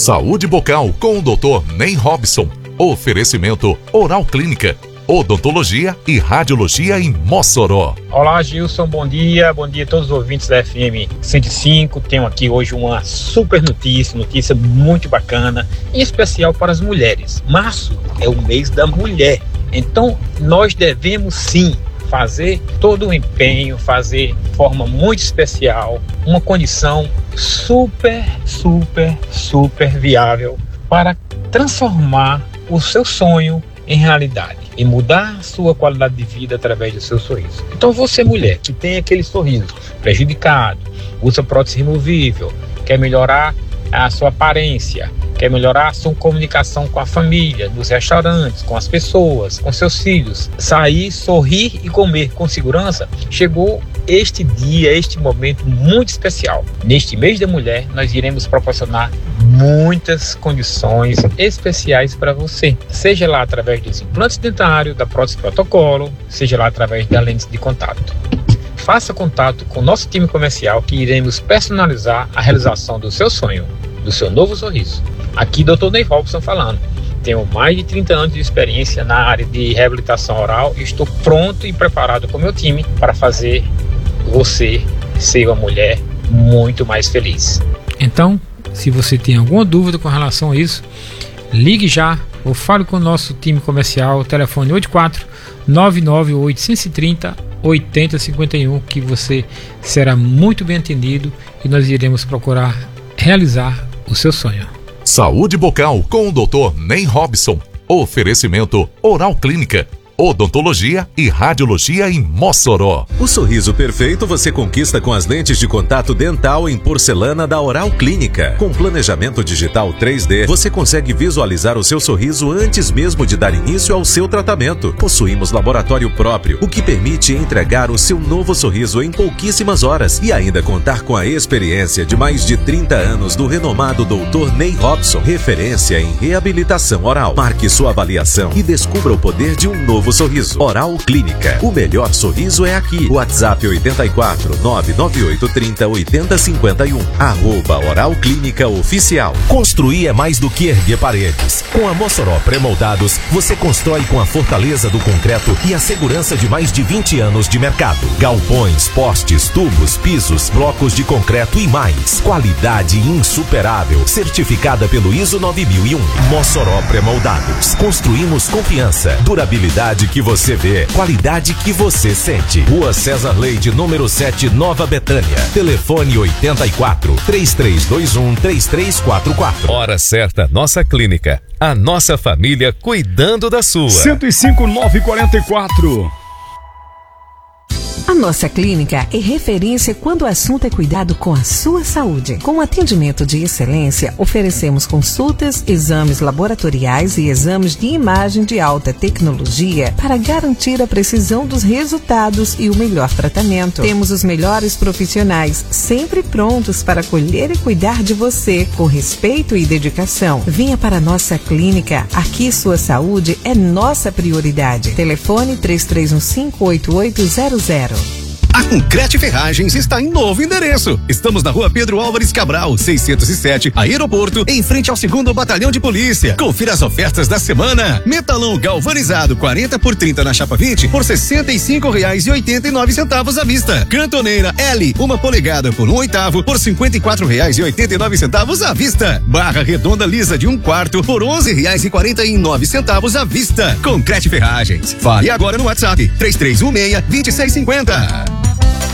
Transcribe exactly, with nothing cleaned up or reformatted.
Saúde bucal com o doutor Ney Robson. Oferecimento Oral Clínica, Odontologia e Radiologia em Mossoró. Olá, Gilson, bom dia. Bom dia a todos os ouvintes da F M cento e cinco. Tenho aqui hoje uma super notícia, notícia muito bacana, em especial para as mulheres. Março é o mês da mulher. Então, nós devemos sim fazer todo o empenho, fazer de forma muito especial, uma condição super, super, super viável para transformar o seu sonho em realidade e mudar a sua qualidade de vida através do seu sorriso. Então você, mulher, que tem aquele sorriso prejudicado, usa prótese removível, quer melhorar a sua aparência, quer melhorar a sua comunicação com a família, nos restaurantes, com as pessoas, com seus filhos, sair, sorrir e comer com segurança, chegou este dia, este momento muito especial. Neste mês da mulher, nós iremos proporcionar muitas condições especiais para você, seja lá através dos implantes dentários, da prótese protocolo, seja lá através da lente de contato. Faça contato com o nosso time comercial que iremos personalizar a realização do seu sonho, do seu novo sorriso. Aqui, doutor Ney Robson falando. Tenho mais de trinta anos de experiência na área de reabilitação oral e estou pronto e preparado com o meu time para fazer você ser uma mulher muito mais feliz. Então, se você tem alguma dúvida com relação a isso, ligue já ou fale com o nosso time comercial, telefone oito quatro nove nove oito três zero oito zero cinco um, que você será muito bem atendido e nós iremos procurar realizar o seu sonho. Saúde bucal com o doutor Ney Robson. Oferecimento Oral Clínica, Odontologia e Radiologia em Mossoró. O sorriso perfeito você conquista com as lentes de contato dental em porcelana da Oral Clínica. Com planejamento digital três D, você consegue visualizar o seu sorriso antes mesmo de dar início ao seu tratamento. Possuímos laboratório próprio, o que permite entregar o seu novo sorriso em pouquíssimas horas e ainda contar com a experiência de mais de trinta anos do renomado doutor Ney Robson, referência em reabilitação oral. Marque sua avaliação e descubra o poder de um novo sorriso. Oral Clínica. O melhor sorriso é aqui. WhatsApp oito quatro nove nove oito três zero oito zero cinco um. Arroba Oral Clínica Oficial. Construir é mais do que erguer paredes. Com a Mossoró Pré-Moldados, você constrói com a fortaleza do concreto e a segurança de mais de vinte anos de mercado. Galpões, postes, tubos, pisos, blocos de concreto e mais. Qualidade insuperável. Certificada pelo I S O nove mil e um. Mossoró Pré-Moldados. Construímos confiança, durabilidade que você vê, qualidade que você sente. Rua César Leite, número sete, Nova Betânia. Telefone oito quatro três três dois um três três quatro quatro. Hora certa, nossa clínica. A nossa família cuidando da sua. cento e cinco, nove quarenta e quatro. A nossa clínica é referência quando o assunto é cuidado com a sua saúde. Com atendimento de excelência, oferecemos consultas, exames laboratoriais e exames de imagem de alta tecnologia para garantir a precisão dos resultados e o melhor tratamento. Temos os melhores profissionais sempre prontos para acolher e cuidar de você com respeito e dedicação. Venha para a nossa clínica. Aqui sua saúde é nossa prioridade. Telefone três três um cinco oito oito zero zero. A Concrete Ferragens está em novo endereço. Estamos na rua Pedro Álvares Cabral, seiscentos e sete, Aeroporto, em frente ao segundo Batalhão de Polícia. Confira as ofertas da semana. Metalon galvanizado quarenta por trinta na chapa vinte por sessenta e cinco reais e oitenta e nove centavos à vista. Cantoneira L, uma polegada por um oitavo por cinquenta e quatro reais e oitenta e nove centavos à vista. Barra redonda lisa de um quarto por onze reais e quarenta e nove centavos à vista. Concrete Ferragens. Fale agora no WhatsApp três três um seis, dois seis cinco zero.